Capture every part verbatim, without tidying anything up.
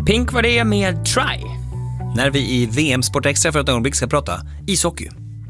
Pink var det med Try. När vi i V M Sport Extra för ett ögonblick ska prata ishockey.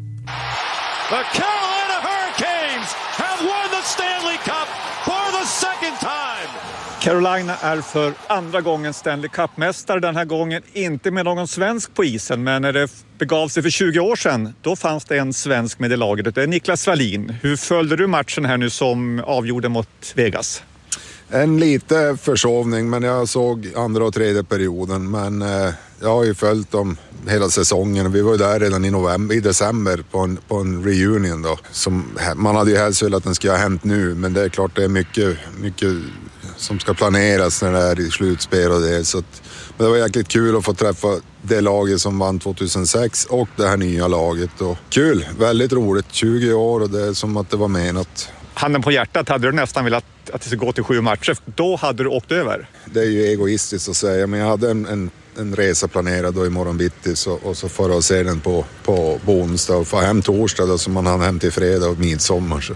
The Carolina Hurricanes have won the Stanley Cup for the second time. Carolina är för andra gången Stanley Cup-mästare, den här gången inte med någon svensk på isen, men när det begav sig för tjugo år sedan, då fanns det en svensk med i laget. Det är Niklas Wallin. Hur följde du matchen här nu som avgjorde mot Vegas? En lite försovning, men jag såg andra och tredje perioden, men eh, jag har ju följt dem hela säsongen. Vi var ju där redan i november, i december på en, på en reunion då. Som, man hade ju helst velat att den skulle ha hänt nu, men det är klart det är mycket, mycket som ska planeras när det är i slutspel och det. Så att, men det var jäkligt kul att få träffa det laget som vann tjugohundrasex och det här nya laget. Och kul, väldigt roligt, tjugo år och det är som att det var menat. Handen på hjärtat, hade du nästan velat att det skulle gå till sju matcher, då hade du åkt över. Det är ju egoistiskt att säga, men jag hade en, en, en resa planerad då imorgon bitti så, och så får jag se den på, på, på onsdag och få hem torsdag då, så man hann hem till fredag och midsommar. Så.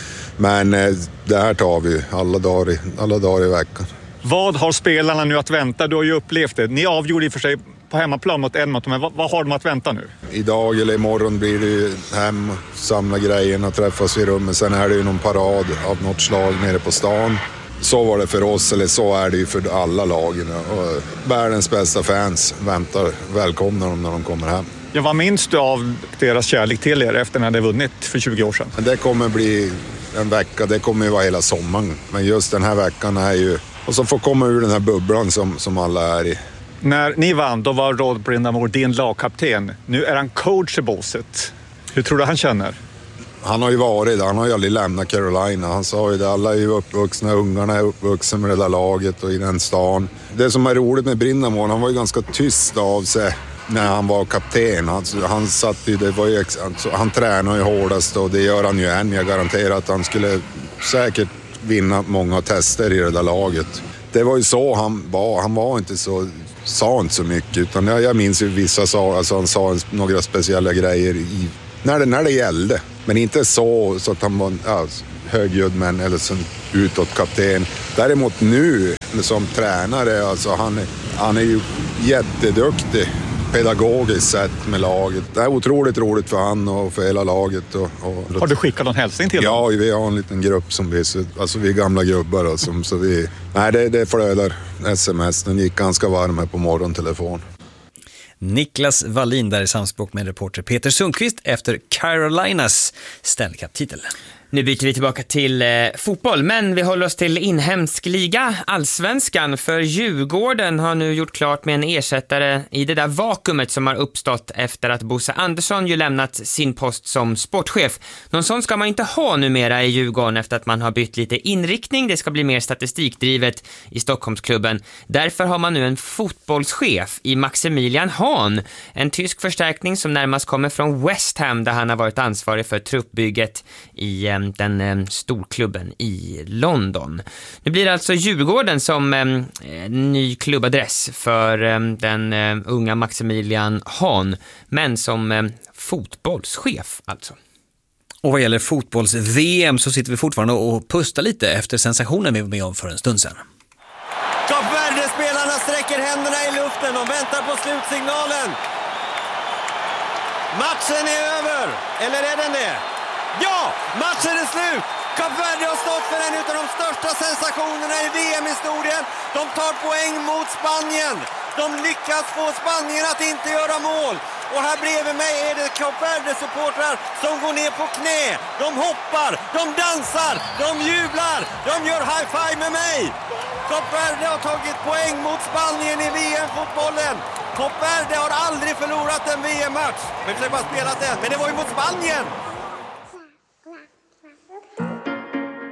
Men eh, det här tar vi alla dagar, i, alla dagar i veckan. Vad har spelarna nu att vänta? Du har ju upplevt det. Ni avgjorde i och för sig på hemmaplan mot Edmonton, men vad, vad har de att vänta nu? Idag eller imorgon blir det ju hem, samla grejerna, träffas i rummet. Sen är det ju någon parad av något slag nere på stan. Så var det för oss, eller så är det ju för alla lagen. Och världens bästa fans väntar, välkomnar dem när de kommer hem. Ja, vad minns du av deras kärlek till er efter när det vunnit för tjugo år sedan? Det kommer bli en vecka, det kommer ju vara hela sommaren. Men just den här veckan är ju... Och så får komma ur den här bubblan som, som alla är i. När ni vann, då var Rod Brind'Amour din lagkapten. Nu är han coach i båset. Hur tror du han känner? Han har ju varit där, han har ju aldrig lämnat Carolina. Han sa ju det, alla är ju uppvuxna, ungarna är uppvuxna med det där laget och i den stan. Det som är roligt med Brind'Amour, han var ju ganska tyst av sig när han var kapten. Han, han satt ju, det var ju, han tränar ju hårdast och det gör han ju än. Jag garanterar att han skulle säkert vinna många tester i det där laget. Det var ju så han var, han var inte så... sa inte så mycket, utan jag, jag minns ju vissa sa, alltså han sa några speciella grejer i, när, det, när det gällde, men inte så, så att han var ja, högljudd men eller som utåt kapten. Däremot nu som tränare, alltså han, han är ju jätteduktig pedagogiskt sett med laget. Det är otroligt roligt för han och för hela laget. Och, och... Har du skickat någon hälsning till ja, dem? Ja, vi har en liten grupp som vi, alltså vi är gamla gubbar och som, så vi, nej det, det flödar sms. Den gick ganska varm här på morgontelefon. Niklas Wallin där i samspråk med reporter Peter Sundqvist efter Carolinas Stanley Cup-titel. Nu byter vi tillbaka till eh, fotboll, men vi håller oss till inhemsk liga, allsvenskan, för Djurgården har nu gjort klart med en ersättare i det där vakuumet som har uppstått efter att Bosse Andersson ju lämnat sin post som sportchef. Någon sån ska man inte ha numera i Djurgården efter att man har bytt lite inriktning. Det ska bli mer statistikdrivet i Stockholmsklubben. Därför har man nu en fotbollschef i Maximilian Hahn, en tysk förstärkning som närmast kommer från West Ham där han har varit ansvarig för truppbygget i eh, den eh, storklubben i London. Nu blir det alltså Djurgården som eh, ny klubbadress för eh, den eh, unga Maximilian Hahn, men som eh, fotbollschef alltså. Och vad gäller fotbolls-V M så sitter vi fortfarande och pustar lite efter sensationen vi var med om för en stund sedan. Kap Verde-spelarna sträcker händerna i luften och väntar på slutsignalen. Matchen är över, eller är den det? Ja, matchen är slut! Kap Verde har stått för en av de största sensationerna i V M-historien. De tar poäng mot Spanien. De lyckas få Spanien att inte göra mål. Och här bredvid mig är det Kap Verde-supportrar som går ner på knä. De hoppar, de dansar, de jublar, de gör high-five med mig. Kap Verde har tagit poäng mot Spanien i V M-fotbollen. Kap Verde har aldrig förlorat en V M-match. Men vi har bara spelat den, men det var ju mot Spanien.